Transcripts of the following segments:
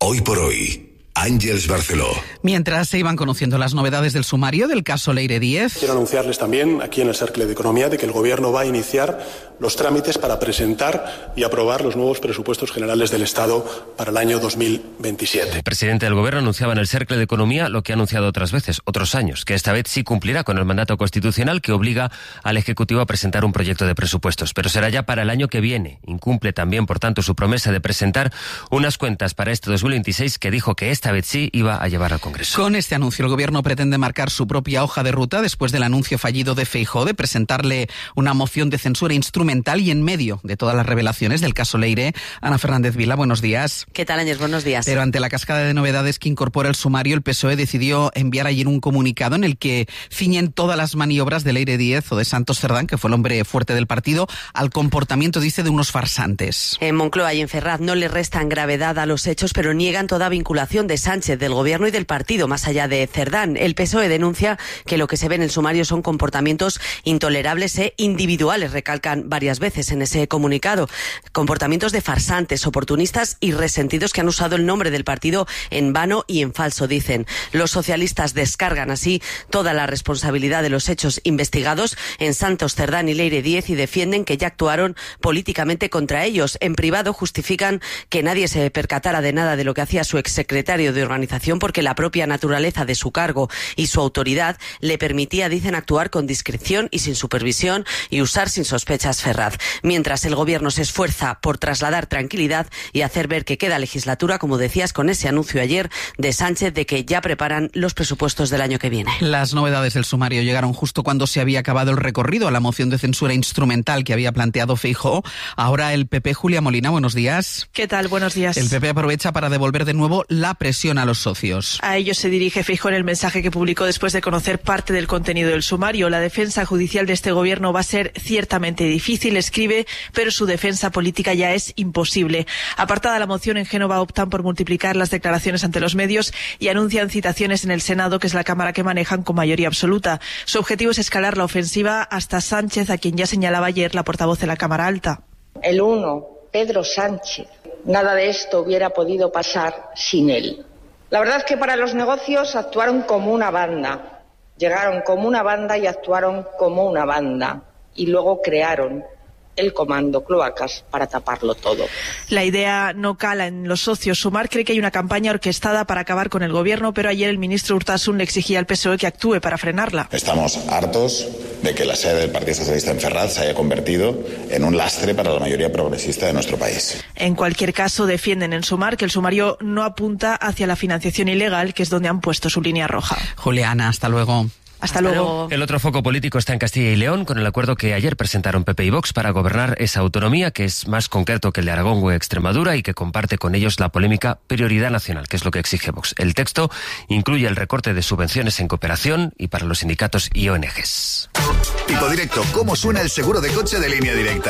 Hoy por hoy, Àngels Barceló. Mientras se iban conociendo las novedades del sumario del caso Leire Díez. Quiero anunciarles también aquí en el Cercle de Economía de que el Gobierno va a iniciar los trámites para presentar y aprobar los nuevos presupuestos generales del Estado para el año 2027. El presidente del Gobierno anunciaba en el Cercle de Economía lo que ha anunciado otras veces, otros años, que esta vez sí cumplirá con el mandato constitucional que obliga al Ejecutivo a presentar un proyecto de presupuestos, pero será ya para el año que viene. Incumple también, por tanto, su promesa de presentar unas cuentas para este 2026 que dijo que esta vez sí iba a llevar al Congreso. Con este anuncio el Gobierno pretende marcar su propia hoja de ruta después del anuncio fallido de Feijóo de presentarle una moción de censura instrumental y en medio de todas las revelaciones del caso Leire. Ana Fernández Vila, buenos días. ¿Qué tal, Ángels? Buenos días. Pero ante la cascada de novedades que incorpora el sumario, el PSOE decidió enviar ayer un comunicado en el que ciñen todas las maniobras de Leire Díez o de Santos Cerdán, que fue el hombre fuerte del partido, al comportamiento, dice, de unos farsantes. En Moncloa y en Ferraz no le restan gravedad a los hechos, pero niegan toda vinculación de Sánchez, del Gobierno y del partido, más allá de Cerdán. El PSOE denuncia que lo que se ve en el sumario son comportamientos intolerables e individuales, recalcan varias veces en ese comunicado. Comportamientos de farsantes, oportunistas y resentidos que han usado el nombre del partido en vano y en falso, dicen. Los socialistas descargan así toda la responsabilidad de los hechos investigados en Santos Cerdán y Leire Díez y defienden que ya actuaron políticamente contra ellos. En privado justifican que nadie se percatara de nada de lo que hacía su exsecretario de organización porque la propia naturaleza de su cargo y su autoridad le permitía, dicen, actuar con discreción y sin supervisión y usar sin sospechas Ferraz. Mientras el Gobierno se esfuerza por trasladar tranquilidad y hacer ver que queda legislatura, como decías, con ese anuncio ayer de Sánchez de que ya preparan los presupuestos del año que viene. Las novedades del sumario llegaron justo cuando se había acabado el recorrido a la moción de censura instrumental que había planteado Feijóo. Ahora el PP, Julia Molina, buenos días. ¿Qué tal? Buenos días. El PP aprovecha para devolver de nuevo la presión a los socios. A ellos se dirige Feijóo en el mensaje que publicó después de conocer parte del contenido del sumario. La defensa judicial de este Gobierno va a ser ciertamente difícil, escribe, pero su defensa política ya es imposible. Apartada la moción, en Génova optan por multiplicar las declaraciones ante los medios y anuncian citaciones en el Senado, que es la Cámara que manejan con mayoría absoluta. Su objetivo es escalar la ofensiva hasta Sánchez, a quien ya señalaba ayer la portavoz de la Cámara Alta. El uno, Pedro Sánchez. Nada de esto hubiera podido pasar sin él. La verdad es que para los negocios actuaron como una banda. Llegaron como una banda y actuaron como una banda. Y luego crearon el comando Cloacas para taparlo todo. La idea no cala en los socios. Sumar cree que hay una campaña orquestada para acabar con el Gobierno, pero ayer el ministro Urtasun le exigía al PSOE que actúe para frenarla. Estamos hartos de que la sede del Partido Socialista en Ferraz se haya convertido en un lastre para la mayoría progresista de nuestro país. En cualquier caso, defienden en Sumar que el sumario no apunta hacia la financiación ilegal, que es donde han puesto su línea roja. Juliana, hasta luego. Hasta luego. El otro foco político está en Castilla y León, con el acuerdo que ayer presentaron PP y Vox para gobernar esa autonomía, que es más concreto que el de Aragón o Extremadura y que comparte con ellos la polémica prioridad nacional, que es lo que exige Vox. El texto incluye el recorte de subvenciones en cooperación y para los sindicatos y ONGs. Tipo directo, ¿cómo suena el seguro de coche de Línea Directa?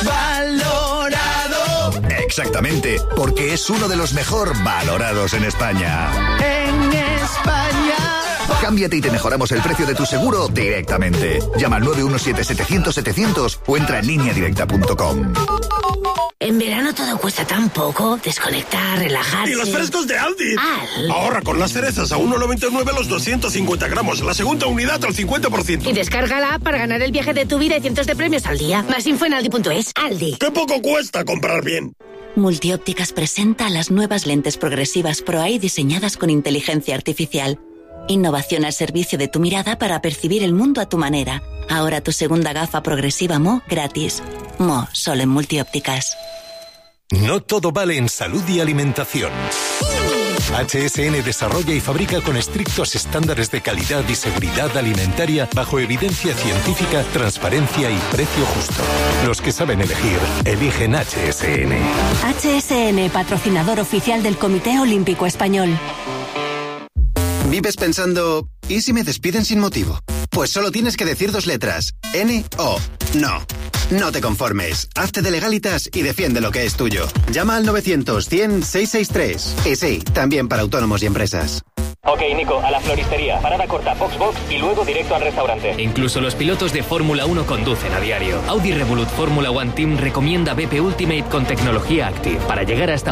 ¡Valorado! Exactamente, porque es uno de los mejor valorados en España. En España. Cámbiate y te mejoramos el precio de tu seguro directamente. Llama al 917-700-700 o entra en lineadirecta.com. En verano todo cuesta tan poco. Desconectar, relajarse. ¡Y los frescos de Aldi! Ahorra con las cerezas a 1,99 los 250 gramos. La segunda unidad al 50%. Y descárgala para ganar el viaje de tu vida y cientos de premios al día. Más info en Aldi.es. Aldi. ¡Qué poco cuesta comprar bien! Multiópticas presenta las nuevas lentes progresivas Pro-Eye diseñadas con inteligencia artificial. Innovación al servicio de tu mirada para percibir el mundo a tu manera. Ahora tu segunda gafa progresiva Mo gratis. Mo, solo en Multiópticas. No todo vale en salud y alimentación. HSN desarrolla y fabrica con estrictos estándares de calidad y seguridad alimentaria bajo evidencia científica, transparencia y precio justo. Los que saben elegir, eligen HSN. HSN, patrocinador oficial del Comité Olímpico Español. ¿Vives pensando, ¿y si me despiden sin motivo? Pues solo tienes que decir 2 letras. N-O. No. No te conformes. Hazte de Legalitas y defiende lo que es tuyo. Llama al 900 100 663. Y sí, también para autónomos y empresas. Ok, Nico, a la floristería, parada corta, box y luego directo al restaurante. Incluso los pilotos de Fórmula 1 conducen a diario. Audi Revolut Fórmula 1 Team recomienda BP Ultimate con tecnología Active para llegar hasta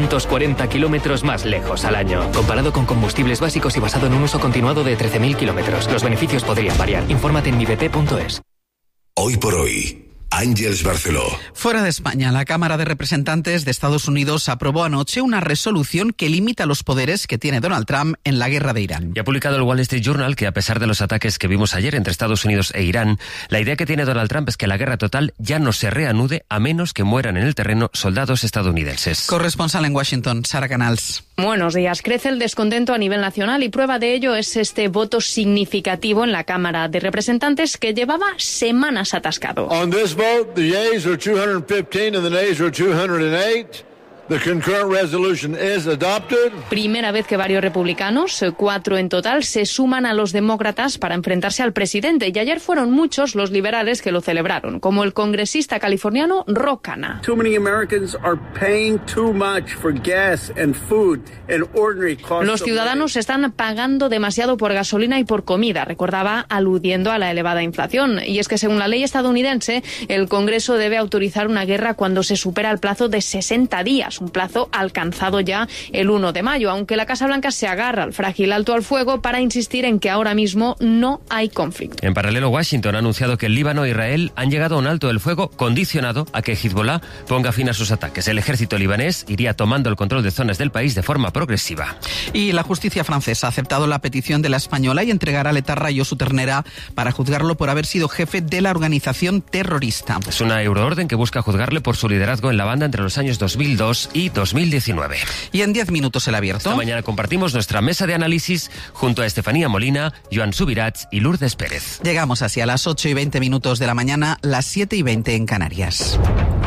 840 kilómetros más lejos al año. Comparado con combustibles básicos y basado en un uso continuado de 13.000 kilómetros. Los beneficios podrían variar. Infórmate en mibp.es. Hoy por hoy, Ángeles Barceló. Fuera de España, la Cámara de Representantes de Estados Unidos aprobó anoche una resolución que limita los poderes que tiene Donald Trump en la guerra de Irán. Y ha publicado el Wall Street Journal que, a pesar de los ataques que vimos ayer entre Estados Unidos e Irán, la idea que tiene Donald Trump es que la guerra total ya no se reanude a menos que mueran en el terreno soldados estadounidenses. Corresponsal en Washington, Sara Canals. Buenos días. Crece el descontento a nivel nacional y prueba de ello es este voto significativo en la Cámara de Representantes que llevaba semanas atascado. On this vote, the yeas are 215 and the nays are 208. The concurrent resolution is adopted. Primera vez que varios republicanos, 4 en total, se suman a los demócratas para enfrentarse al presidente. Y ayer fueron muchos los liberales que lo celebraron, como el congresista californiano Ro Khanna. Too many Americans are paying too much for gas and food and ordinary costs. Los ciudadanos están pagando demasiado por gasolina y por comida, recordaba, aludiendo a la elevada inflación. Y es que según la ley estadounidense, el Congreso debe autorizar una guerra cuando se supera el plazo de 60 días. Un plazo alcanzado ya el 1 de mayo, aunque la Casa Blanca se agarra al frágil alto al fuego para insistir en que ahora mismo no hay conflicto. En paralelo, Washington ha anunciado que el Líbano e Israel han llegado a un alto del fuego condicionado a que Hezbollah ponga fin a sus ataques. El ejército libanés iría tomando el control de zonas del país de forma progresiva. Y la justicia francesa ha aceptado la petición de la española y entregará al etarra Josu Ternera para juzgarlo por haber sido jefe de la organización terrorista. Es una euroorden que busca juzgarle por su liderazgo en la banda entre los años 2002 y 2019. Y en 10 minutos el abierto. Esta mañana compartimos nuestra mesa de análisis junto a Estefanía Molina, Joan Subirats y Lourdes Pérez. Llegamos así a las 8 y 20 minutos de la mañana, las 7 y 20 en Canarias.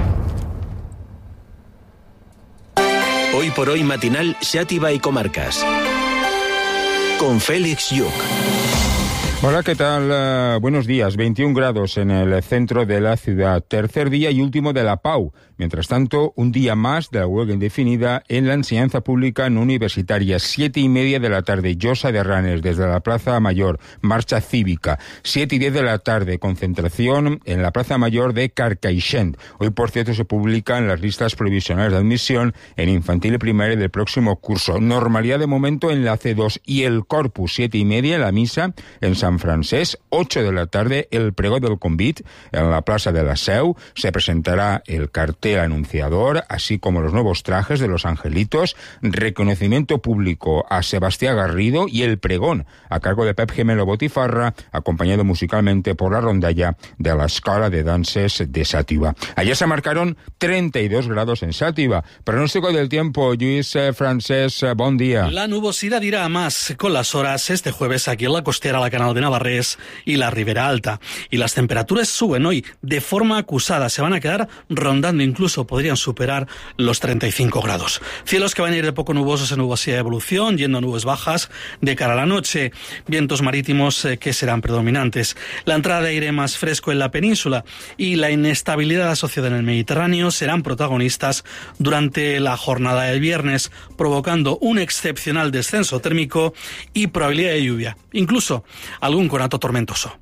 Hoy por hoy matinal Xàtiva y Comarcas. Con Félix Lluc. Hola, ¿qué tal? Buenos días. 21 grados en el centro de la ciudad. Tercer día y último de la PAU. Mientras tanto, un día más de la huelga indefinida en la enseñanza pública no universitaria. 7:30 de la tarde, Llosa de Ranes, desde la Plaza Mayor, marcha cívica. 7:10 de la tarde, concentración en la Plaza Mayor de Carcaixent. Hoy, por cierto, se publican las listas provisionales de admisión en infantil y primaria del próximo curso. Normalidad de momento en la C2 y el Corpus. 7:30, la misa en San Francesc. 8 de la tarde, el pregó del convit en la Plaza de la Seu. Se presentará el cartel anunciador, así como los nuevos trajes de los angelitos, reconocimiento público a Sebastián Garrido y el pregón a cargo de Pep Gemelo Botifarra, acompañado musicalmente por la rondalla de la Escola de Danses de Xàtiva. Ayer se marcaron 32 grados en Xàtiva. Pronóstico del tiempo, Lluís Francesc, buen día. La nubosidad irá a más con las horas este jueves aquí en la costera, la Canal de Navarrés y la Ribera Alta. Y las temperaturas suben hoy de forma acusada, se van a quedar rondando, incluso podrían superar los 35 grados. Cielos que van a ir de poco nubosos en nubosidad de evolución, yendo a nubes bajas de cara a la noche. Vientos marítimos que serán predominantes. La entrada de aire más fresco en la península y la inestabilidad asociada en el Mediterráneo serán protagonistas durante la jornada del viernes, provocando un excepcional descenso térmico y probabilidad de lluvia, incluso algún conato tormentoso.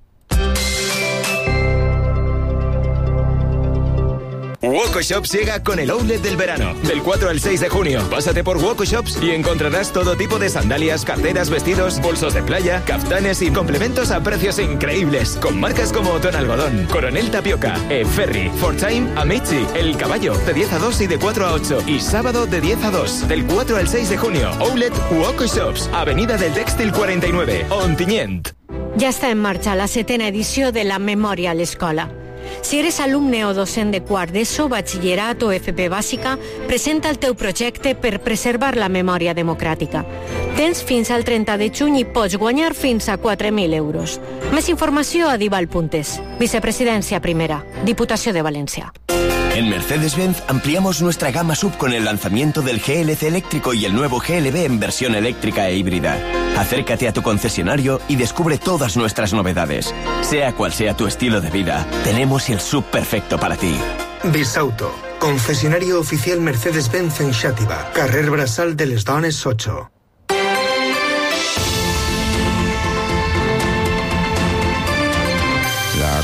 Woco Shops llega con el outlet del verano. Del 4 al 6 de junio, pásate por Woco Shops y encontrarás todo tipo de sandalias, carteras, vestidos, bolsos de playa, kaftanes y complementos a precios increíbles. Con marcas como Otón Algodón, Coronel Tapioca, Ferry, Fortime, Amici, El Caballo, de 10 a 2 y de 4 a 8. Y sábado de 10 a 2. Del 4 al 6 de junio, outlet Woco Shops, Avenida del Tèxtil 49, Ontinyent. Ja està en marxa la 7ª edició de la Memòria a l'Escola. Si eres alumne o docent de quart d'ESO, batxillerat o FP bàsica, presenta el teu projecte per preservar la memòria democràtica. Tens fins al 30 de juny i pots guanyar fins a 4.000 euros. Més informació a dival.es. Vicepresidència primera, Diputació de València. En Mercedes-Benz ampliamos nuestra gama SUV con el lanzamiento del GLC eléctrico y el nuevo GLB en versión eléctrica e híbrida. Acércate a tu concesionario y descubre todas nuestras novedades. Sea cual sea tu estilo de vida, tenemos el SUV perfecto para ti. Bisauto, concesionario oficial Mercedes-Benz en Xàtiva, carrer Braçal de les Dones 8.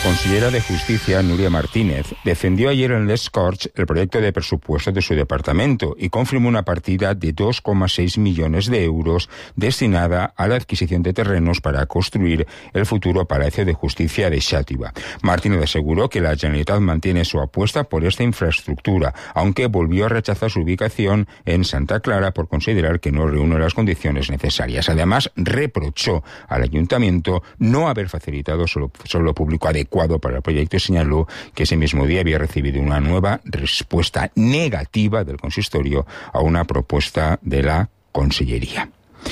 consellera de Justicia, Núria Martínez, defendió ayer en Les Corts el proyecto de presupuesto de su departamento y confirmó una partida de 2,6 millones de euros destinada a la adquisición de terrenos para construir el futuro Palacio de Justicia de Xàtiva. Martínez aseguró que la Generalitat mantiene su apuesta por esta infraestructura, aunque volvió a rechazar su ubicación en Santa Clara por considerar que no reúne las condiciones necesarias. Además, reprochó al ayuntamiento no haber facilitado suelo público adecuado para el proyecto y señaló que ese mismo día había recibido una nueva respuesta negativa del consistorio a una propuesta de la Consellería.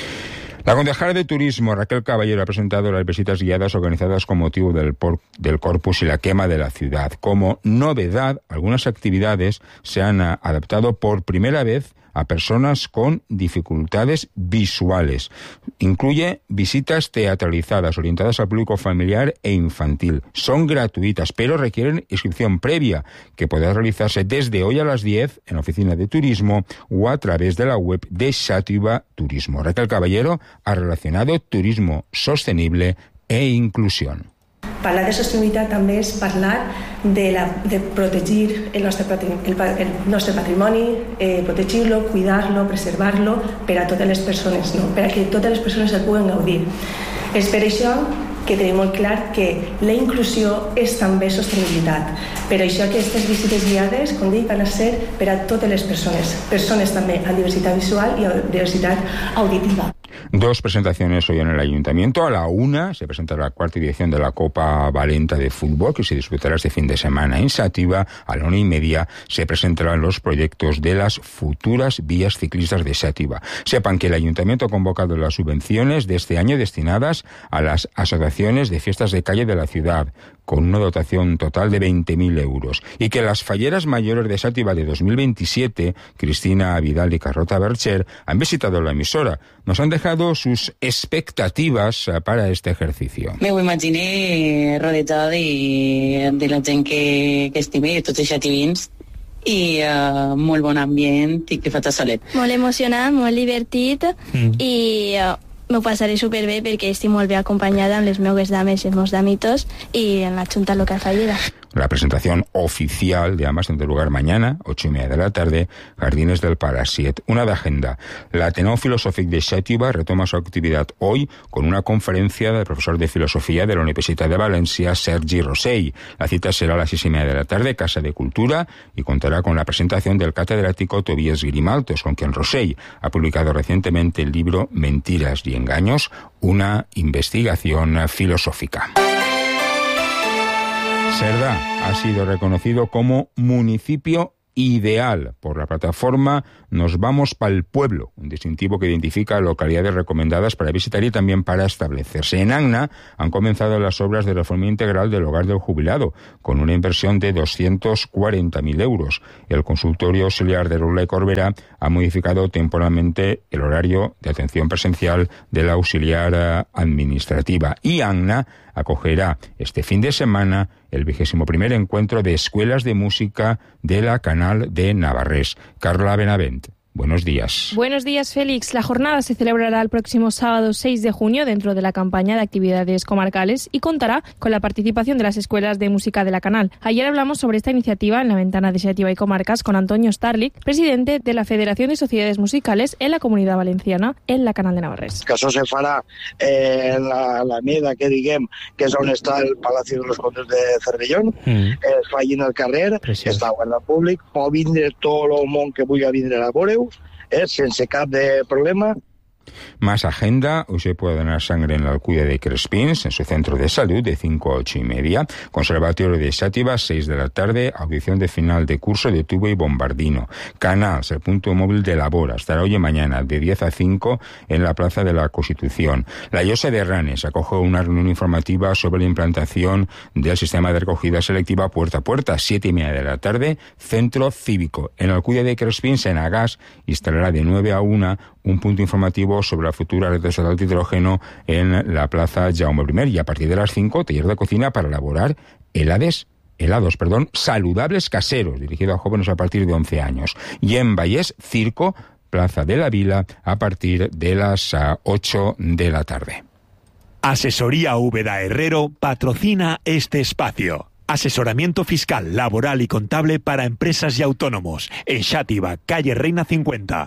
La concejala de Turismo, Raquel Caballero, ha presentado las visitas guiadas organizadas con motivo del Corpus y la quema de la ciudad. Como novedad, algunas actividades se han adaptado por primera vez a personas con dificultades visuales. Incluye visitas teatralizadas orientadas al público familiar e infantil. Son gratuitas, pero requieren inscripción previa, que podrá realizarse desde hoy a las 10 en la oficina de turismo o a través de la web de Xàtiva Turismo. Raquel Caballero ha relacionado turismo sostenible e inclusión. Parlar de sostenibilitat també és parlar de protegir el nostre patrimoni, protegir-lo, cuidar-lo, preservar-lo per a totes les persones, no? Per a que totes les persones el puguen gaudir. És per això que tenim molt clar que la inclusió és també sostenibilitat. Per això aquestes visites guiades, com dic, han de ser per a totes les persones també amb diversitat visual i diversitat auditiva. Dos presentaciones hoy en el Ayuntamiento. A la 1 se presentará la cuarta edición de la Copa Valenta de Fútbol, que se disputará este fin de semana en Xàtiva. A la 1:30 se presentarán los proyectos de las futuras vías ciclistas de Xàtiva. Sepan que el Ayuntamiento ha convocado las subvenciones de este año destinadas a las asociaciones de fiestas de calle de la ciudad, con una dotación total de 20.000 euros, y que las falleras mayores de Xàtiva de 2027, Cristina Vidal y Carlota Bercher, han visitado la emisora. Nos han dejado sus expectativas para este ejercicio. Me ho imaginé rodejada de la gent que estime, tots els xativins, i molt bon ambient i que fa solet. Molt emocionant, molt divertit i m'ho passaré superbé perquè estic molt bé acompanyada amb les meves dames i els meus damitos i en la Junta Local Fallera. La presentación oficial de ambas tendrá lugar mañana, 8:30 de la tarde, Jardines del Palasiet. Una de agenda. L'Ateneu Filosòfic de Xàtiva retoma su actividad hoy con una conferencia del profesor de Filosofía de la Universidad de Valencia, Sergi Rossell. La cita será a las 6:30 de la tarde, Casa de Cultura, y contará con la presentación del catedrático Tobías Grimaltos, con quien Rossell ha publicado recientemente el libro Mentiras y Engaños, una investigación filosófica. Cerdá ha sido reconocido como municipio ideal por la plataforma Nos Vamos Pa'l Pueblo, un distintivo que identifica localidades recomendadas para visitar y también para establecerse. En Anna han comenzado las obras de reforma integral del hogar del jubilado, con una inversión de 240.000 euros. El consultorio auxiliar de Rula y Corbera ha modificado temporalmente el horario de atención presencial de la auxiliar administrativa. Y Anna acogerá este fin de semana el 21º encuentro de escuelas de música de la Canal de Navarrés. Carla Benavent. Buenos días. Buenos días, Félix. La jornada se celebrará el próximo sábado 6 de junio dentro de la campaña de actividades comarcales y contará con la participación de las escuelas de música de la Canal. Ayer hablamos sobre esta iniciativa en la ventana de Xàtiva y Comarcas con Antonio Starlik, presidente de la Federación de Sociedades Musicales en la Comunitat Valenciana en la Canal de Navarrés. Que això se farà en la meda que diguem que és on està el Palacio de los Condes de Cervellón, es fa allí en el carrer, està obert al públic, pot vindre tot el món que vulgui vindre a veure-ho, sense cap de problema. Más agenda. Hoy se puede donar sangre en la Alcudia de Crespins, en su centro de salud, de 5 a 8:30. Conservatorio de Xàtiva, 6 de la tarde, audición de final de curso de tubo y bombardino. Canals, el punto móvil de Labora, estará hoy y mañana, de 10 a 5, en la Plaza de la Constitución. La Llosa de Ranes acoge una reunión informativa sobre la implantación del sistema de recogida selectiva puerta a puerta, 7:30 de la tarde, Centro Cívico. En la Alcudia de Crespins, en Agás, instalará de 9 a 1 un punto informativo sobre la futura red estatal de hidrógeno en la Plaza Jaume I, y a partir de las 5, taller de cocina para elaborar helados saludables caseros, dirigido a jóvenes a partir de 11 años. Y en Vallés, circo, Plaza de la Vila, a partir de las 8 de la tarde. Asesoría Úbeda Herrero patrocina este espacio. Asesoramiento fiscal, laboral y contable para empresas y autónomos. En Xàtiva, calle Reina 50.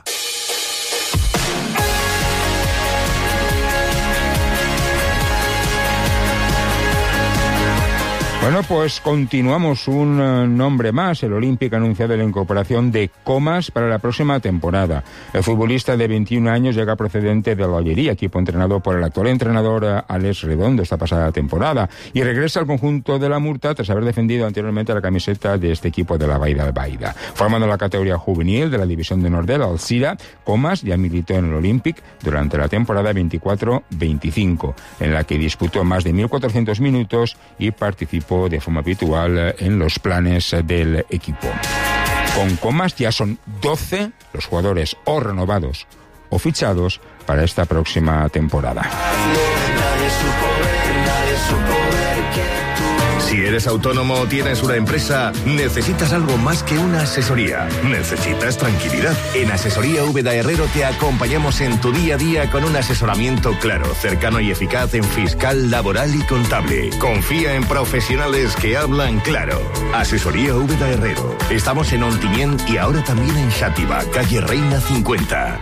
Bueno, pues continuamos un nombre más. El Olympique ha anunciado la incorporación de Comas para la próxima temporada. El futbolista de 21 años llega procedente de l'Olleria, equipo entrenado por el actual entrenador Alex Redondo esta pasada temporada, y regresa al conjunto de la Murta tras haber defendido anteriormente la camiseta de este equipo de la Vall d'Albaida. Formando la categoría juvenil de la división de honor del Alcira, Comas ya militó en el Olympique durante la temporada 24-25, en la que disputó más de 1.400 minutos y participó de forma habitual en los planes del equipo. Con Comas ya son 12 los jugadores o renovados o fichados para esta próxima temporada. Si eres autónomo o tienes una empresa, necesitas algo más que una asesoría. Necesitas tranquilidad. En Asesoría Úbeda Herrero te acompañamos en tu día a día con un asesoramiento claro, cercano y eficaz en fiscal, laboral y contable. Confía en profesionales que hablan claro. Asesoría Úbeda Herrero. Estamos en Ontinyent y ahora también en Xàtiva, calle Reina 50.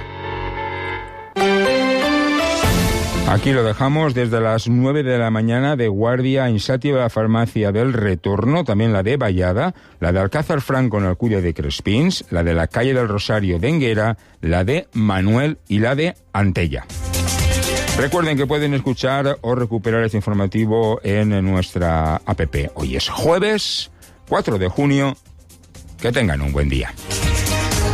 Aquí lo dejamos desde las 9 de la mañana de guardia en Xàtiva, la farmacia del Retorno, también la de Vallada, la de Alcázar Franco en Alcudia de Crespins, la de la calle del Rosario de Enguera, la de Manuel y la de Antella. Recuerden que pueden escuchar o recuperar este informativo en nuestra app. Hoy es jueves 4 de junio. Que tengan un buen día.